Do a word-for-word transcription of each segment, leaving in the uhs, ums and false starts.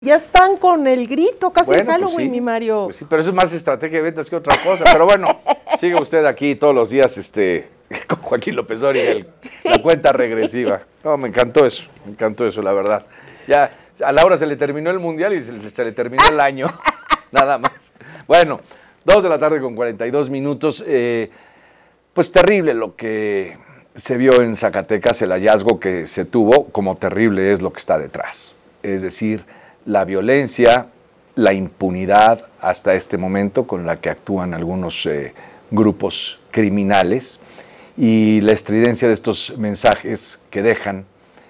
Ya están con el grito, casi bueno, el Halloween, pues sí, mi Mario. Pues sí, pero eso es más estrategia de ventas que otra cosa. Pero bueno, sigue usted aquí todos los días este, con Joaquín López Dóriga, el, la cuenta regresiva. No, me encantó eso, me encantó eso, la verdad. Ya a Laura se le terminó el mundial y se le, se le terminó el año, nada más. Bueno, dos de la tarde con cuarenta y dos minutos. Eh, pues terrible lo que se vio en Zacatecas, el hallazgo que se tuvo, como terrible es lo que está detrás. Es decir, la violencia, la impunidad hasta este momento con la que actúan algunos eh, grupos criminales y la estridencia de estos mensajes que dejan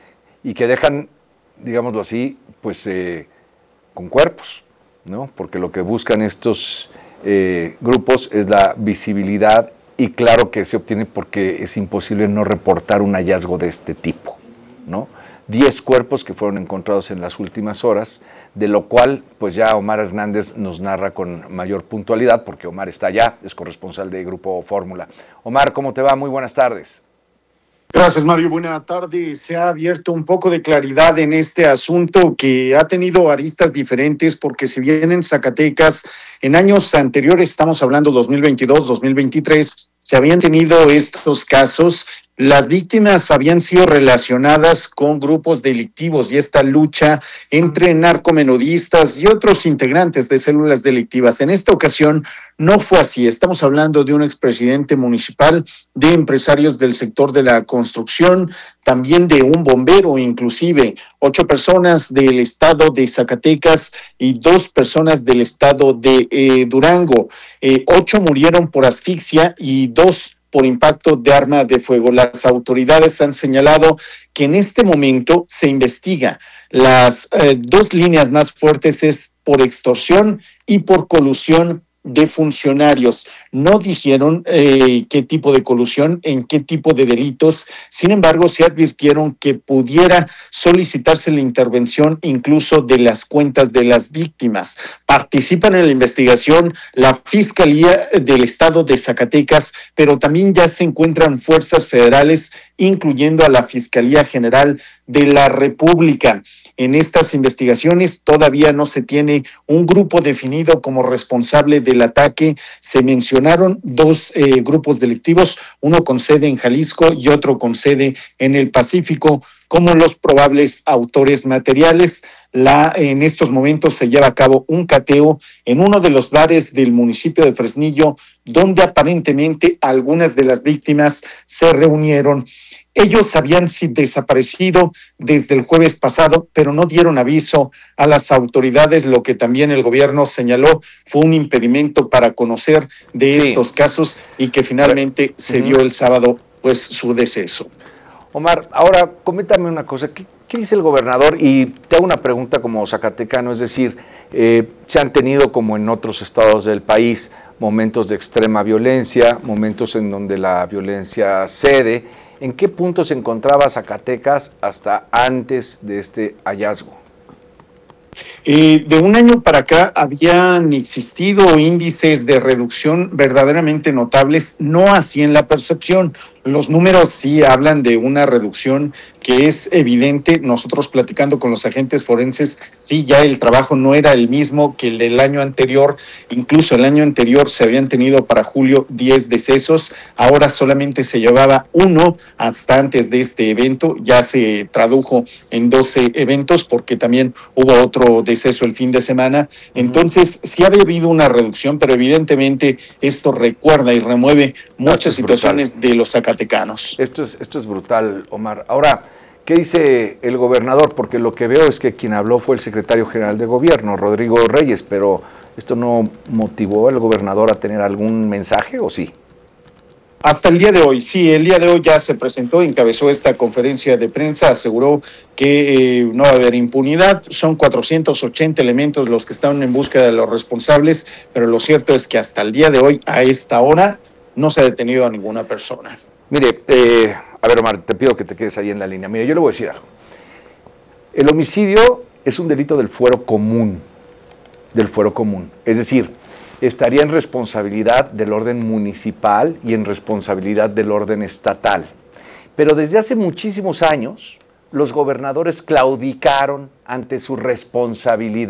y que dejan, digámoslo así, pues eh, con cuerpos, ¿no? Porque lo que buscan estos eh, grupos es la visibilidad y claro que se obtiene porque es imposible no reportar un hallazgo de este tipo, ¿no? Diez cuerpos que fueron encontrados en las últimas horas, de lo cual pues ya Omar Hernández nos narra con mayor puntualidad, porque Omar está allá, es corresponsal de Grupo Fórmula. Omar, ¿cómo te va? Muy buenas tardes. Gracias, Mario. Buena tarde. Se ha abierto un poco de claridad en este asunto que ha tenido aristas diferentes, porque si bien en Zacatecas en años anteriores, estamos hablando dos mil veintidós, dos mil veintitrés, se habían tenido estos casos, las víctimas habían sido relacionadas con grupos delictivos y esta lucha entre narcomenudistas y otros integrantes de células delictivas. En esta ocasión no fue así. Estamos hablando de un expresidente municipal, de empresarios del sector de la construcción, también de un bombero, inclusive ocho personas del estado de Zacatecas y dos personas del estado de eh, Durango. Eh, ocho murieron por asfixia y dos por impacto de arma de fuego. Las autoridades han señalado que en este momento se investiga. Las eh, dos líneas más fuertes es por extorsión y por colusión de funcionarios. No dijeron eh, qué tipo de colusión, en qué tipo de delitos. Sin embargo, se advirtieron que pudiera solicitarse la intervención incluso de las cuentas de las víctimas. Participan en la investigación la Fiscalía del Estado de Zacatecas, pero también ya se encuentran fuerzas federales, incluyendo a la Fiscalía General de la República. En estas investigaciones todavía no se tiene un grupo definido como responsable del ataque. Se mencionaron dos eh, grupos delictivos, uno con sede en Jalisco y otro con sede en el Pacífico, como los probables autores materiales. La, en estos momentos se lleva a cabo un cateo en uno de los bares del municipio de Fresnillo, donde aparentemente algunas de las víctimas se reunieron. Ellos habían desaparecido desde el jueves pasado, pero no dieron aviso a las autoridades, lo que también el gobierno señaló fue un impedimento para conocer de sí. estos casos y que finalmente pero, se uh-huh. dio el sábado pues su deceso. Omar, ahora coméntame una cosa, ¿qué, qué dice el gobernador? Y te hago una pregunta como zacatecano, es decir, eh, se han tenido como en otros estados del país momentos de extrema violencia, momentos en donde la violencia cede. ¿En qué punto se encontraba Zacatecas hasta antes de este hallazgo? Eh, de un año para acá habían existido índices de reducción verdaderamente notables, no así en la percepción. Los números sí hablan de una reducción que es evidente. Nosotros platicando con los agentes forenses, sí, ya el trabajo no era el mismo que el del año anterior. Incluso el año anterior se habían tenido para julio diez decesos. Ahora solamente se llevaba uno hasta antes de este evento. Ya se tradujo en doce eventos porque también hubo otro deceso el fin de semana. Entonces sí había habido una reducción, pero evidentemente esto recuerda y remueve muchas situaciones de los Zacatecas. Esto es, esto es brutal, Omar. Ahora, ¿qué dice el gobernador? Porque lo que veo es que quien habló fue el secretario general de gobierno, Rodrigo Reyes, pero ¿esto no motivó al gobernador a tener algún mensaje o sí? Hasta el día de hoy, sí, el día de hoy ya se presentó, encabezó esta conferencia de prensa, aseguró que eh, no va a haber impunidad, son cuatrocientos ochenta elementos los que están en búsqueda de los responsables, pero lo cierto es que hasta el día de hoy, a esta hora, no se ha detenido a ninguna persona. Mire, eh, a ver, Omar, te pido que te quedes ahí en la línea. Mire, yo le voy a decir algo. El homicidio es un delito del fuero común, del fuero común. Es decir, estaría en responsabilidad del orden municipal y en responsabilidad del orden estatal. Pero desde hace muchísimos años, los gobernadores claudicaron ante su responsabilidad.